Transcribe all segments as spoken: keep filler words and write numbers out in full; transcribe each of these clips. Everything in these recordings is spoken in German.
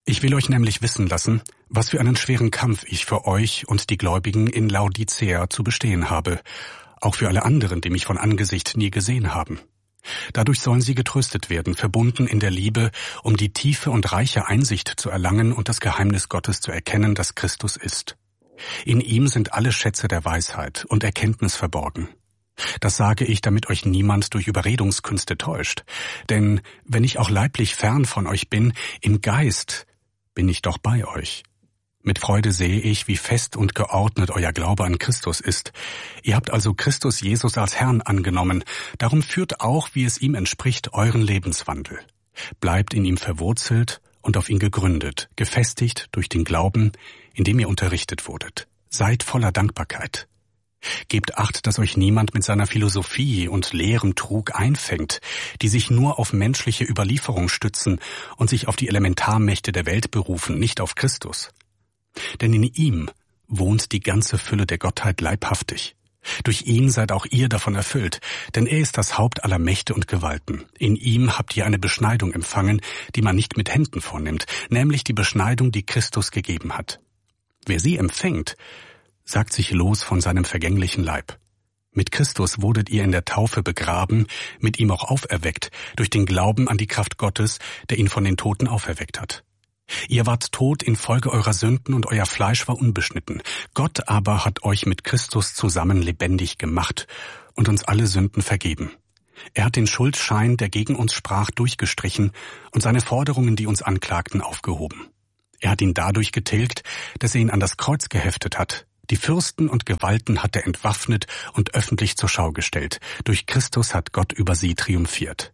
Ich will euch nämlich wissen lassen, was für einen schweren Kampf ich für euch und die Gläubigen in Laodicea zu bestehen habe, auch für alle anderen, die mich von Angesicht nie gesehen haben. Dadurch sollen sie getröstet werden, verbunden in der Liebe, um die tiefe und reiche Einsicht zu erlangen und das Geheimnis Gottes zu erkennen, das Christus ist. In ihm sind alle Schätze der Weisheit und Erkenntnis verborgen. Das sage ich, damit euch niemand durch Überredungskünste täuscht. Denn wenn ich auch leiblich fern von euch bin, im Geist bin ich doch bei euch. Mit Freude sehe ich, wie fest und geordnet euer Glaube an Christus ist. Ihr habt also Christus Jesus als Herrn angenommen. Darum führt auch, wie es ihm entspricht, euren Lebenswandel. Bleibt in ihm verwurzelt und auf ihn gegründet, gefestigt durch den Glauben, in dem ihr unterrichtet wurdet. Seid voller Dankbarkeit. Gebt Acht, dass euch niemand mit seiner Philosophie und leerem Trug einfängt, die sich nur auf menschliche Überlieferung stützen und sich auf die Elementarmächte der Welt berufen, nicht auf Christus. Denn in ihm wohnt die ganze Fülle der Gottheit leibhaftig. Durch ihn seid auch ihr davon erfüllt, denn er ist das Haupt aller Mächte und Gewalten. In ihm habt ihr eine Beschneidung empfangen, die man nicht mit Händen vornimmt, nämlich die Beschneidung, die Christus gegeben hat. Wer sie empfängt, sagt sich los von seinem vergänglichen Leib. Mit Christus wurdet ihr in der Taufe begraben, mit ihm auch auferweckt, durch den Glauben an die Kraft Gottes, der ihn von den Toten auferweckt hat. Ihr wart tot infolge eurer Sünden und euer Fleisch war unbeschnitten. Gott aber hat euch mit Christus zusammen lebendig gemacht und uns alle Sünden vergeben. Er hat den Schuldschein, der gegen uns sprach, durchgestrichen und seine Forderungen, die uns anklagten, aufgehoben. Er hat ihn dadurch getilgt, dass er ihn an das Kreuz geheftet hat. Die Fürsten und Gewalten hat er entwaffnet und öffentlich zur Schau gestellt. Durch Christus hat Gott über sie triumphiert.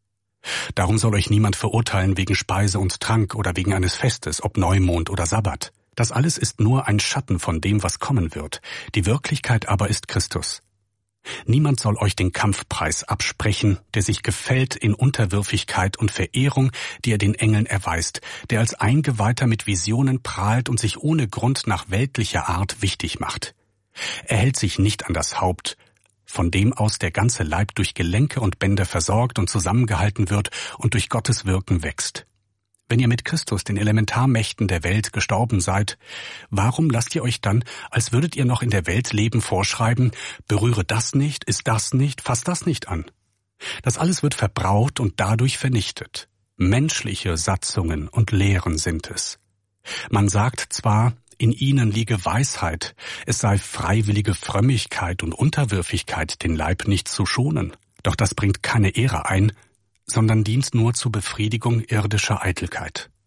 Darum soll euch niemand verurteilen wegen Speise und Trank oder wegen eines Festes, ob Neumond oder Sabbat. Das alles ist nur ein Schatten von dem, was kommen wird. Die Wirklichkeit aber ist Christus. Niemand soll euch den Kampfpreis absprechen, der sich gefällt in Unterwürfigkeit und Verehrung, die er den Engeln erweist, der als Eingeweihter mit Visionen prahlt und sich ohne Grund nach weltlicher Art wichtig macht. Er hält sich nicht an das Haupt, von dem aus der ganze Leib durch Gelenke und Bänder versorgt und zusammengehalten wird und durch Gottes Wirken wächst. Wenn ihr mit Christus den Elementarmächten der Welt gestorben seid, warum lasst ihr euch dann, als würdet ihr noch in der Welt leben, vorschreiben, berühre das nicht, isst das nicht, fasst das nicht an? Das alles wird verbraucht und dadurch vernichtet. Menschliche Satzungen und Lehren sind es. Man sagt zwar, in ihnen liege Weisheit, es sei freiwillige Frömmigkeit und Unterwürfigkeit, den Leib nicht zu schonen. Doch das bringt keine Ehre ein, sondern dient nur zur Befriedigung irdischer Eitelkeit.